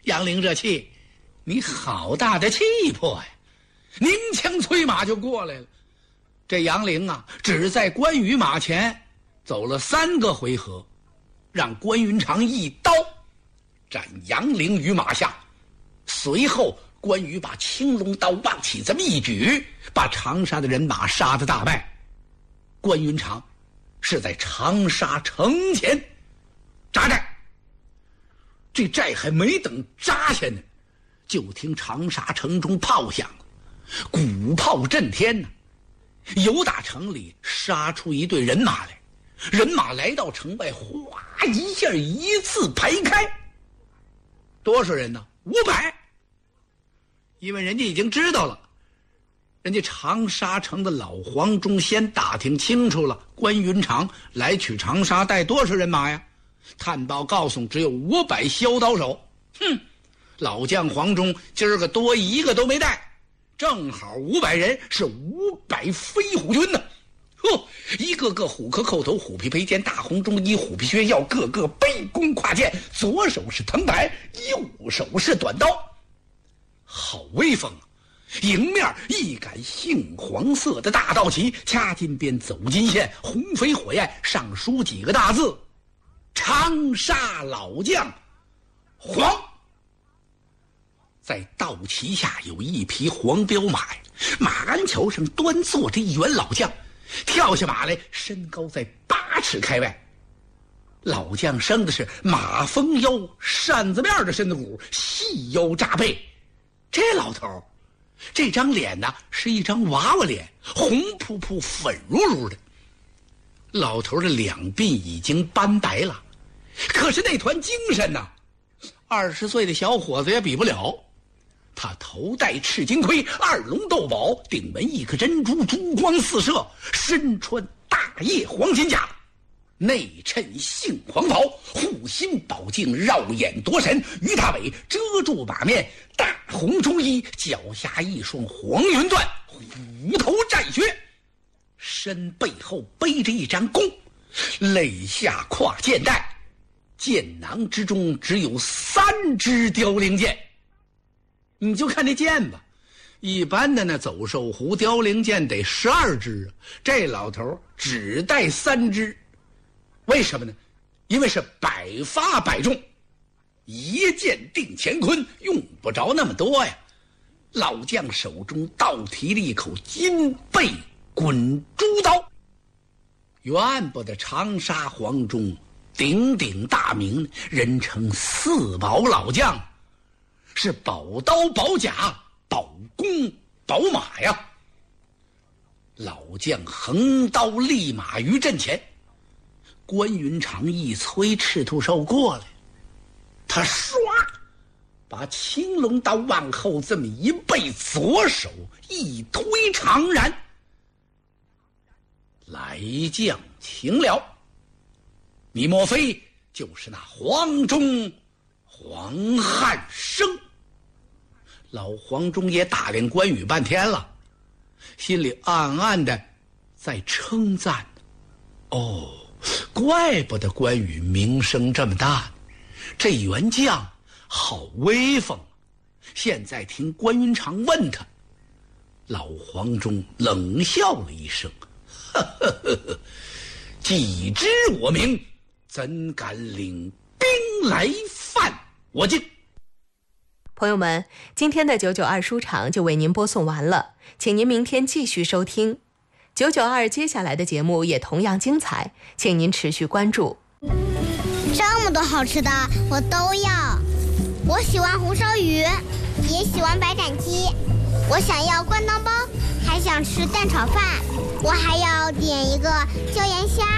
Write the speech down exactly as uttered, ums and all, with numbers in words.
杨凌这气，你好大的气魄呀！宁枪催马就过来了。这杨凌啊，只在关羽马前走了三个回合，让关云长一刀斩杨凌于马下。随后关羽把青龙刀往起这么一举，把长沙的人马杀得大败。关云长是在长沙城前扎寨，这寨还没等扎下呢，就听长沙城中炮响了，鼓炮震天呢。由打城里杀出一队人马来，人马来到城外，哗一下一字排开。多少人呢？五百。因为人家已经知道了，人家长沙城的老黄忠先打听清楚了，关云长来取长沙带多少人马呀？探报告诉只有五百削刀手。哼，老将黄忠今儿个多一个都没带，正好五百人，是五百飞虎军呢。呵，一个个虎壳扣头，虎皮佩剑，大红中衣，虎皮靴腰，个个背弓跨剑，左手是藤牌，右手是短刀，好威风啊！迎面一杆杏黄色的大道旗，掐金边走金线，红飞火焰，上书几个大字：长沙老将黄。在道旗下有一匹黄骠马，马鞍桥上端坐着一员老将，跳下马来，身高在八尺开外。老将生的是马蜂腰，扇子面的身子骨，细腰扎背。这老头这张脸呢，是一张娃娃脸，红扑扑粉如如的。老头的两鬓已经斑白了，可是那团精神呢，二十岁的小伙子也比不了。他头戴赤金盔，二龙斗宝，顶门一颗珍珠，珠光四射，身穿大叶黄金甲，内衬杏黄袍，护心宝镜绕眼夺神，鱼大尾遮住马面，大红中衣，脚下一双黄云缎，虎头战靴，身背后背着一张弓，肋下挎箭袋，箭囊之中只有三支凋零箭。你就看这箭吧，一般的呢走兽弧凋零箭得十二支，这老头只带三支。为什么呢？因为是百发百中，一箭定乾坤，用不着那么多呀。老将手中倒提了一口金背滚珠刀。原不得长沙黄忠鼎鼎大名，人称四宝老将，是宝刀宝甲宝弓宝马呀。老将横刀立马于阵前，关云长一催赤兔兽过来，他唰把青龙刀往后这么一背，左手一推长髯，来将擒了。你莫非就是那黄忠黄汉升？老黄忠也打量关羽半天了，心里暗暗的在称赞，哦，怪不得关羽名声这么大，这员将好威风。现在听关云长问他，老黄忠冷笑了一声，呵呵呵呵，既知我名，怎敢领兵来犯我境？ 朋友们，今天的九九二书场就为您播送完了，请您明天继续收听九九二，接下来的节目也同样精彩，请您持续关注。 这么多好吃的我都要，我喜欢红烧鱼，也喜欢白斩鸡，我想要灌汤包，还想吃蛋炒饭，我还要点一个椒盐虾。